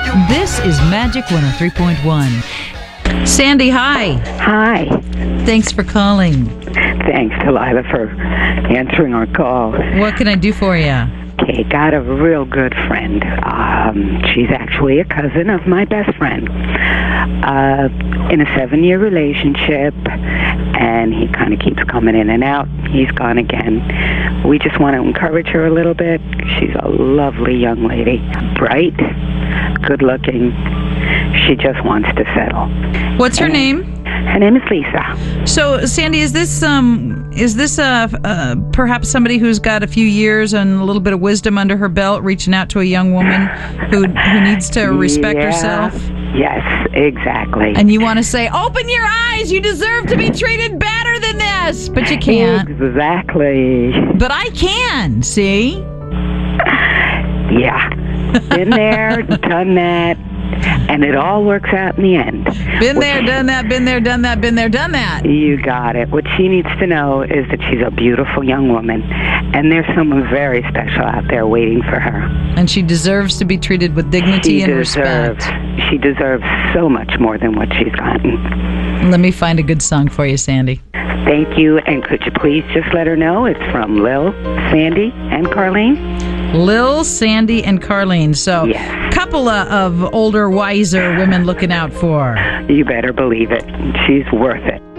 This is Magic 103.1. Sandy, hi. Hi. Thanks for calling. Thanks, Delilah, for answering our call. What can I do for you? Okay, got a real good friend. She's actually a cousin of my best friend. In a 7-year relationship, and he kind of keeps coming in and out. He's gone again. We just want to encourage her a little bit. She's a lovely young lady. Bright, good-looking. She just wants to settle. What's her name? Her name is Lisa. So, Sandy, is this perhaps somebody who's got a few years and a little bit of wisdom under her belt, reaching out to a young woman who needs to respect herself? Yes, exactly. And you want to say, open your eyes, you deserve to be treated better than this, but you can't. Exactly. But I can, see? Yeah. Been there, done that. And it all works out in the end. Been there, done that, been there, done that, been there, done that. You got it. What she needs to know is that she's a beautiful young woman, and there's someone very special out there waiting for her. And she deserves to be treated with dignity and respect. She deserves so much more than what she's gotten. Let me find a good song for you, Sandy. Thank you, and could you please just let her know it's from Lil, Sandy, and Carlene? Lil, Sandy, and Carlene. So, yes. Couple of older, wiser women looking out for. You better believe it. She's worth it.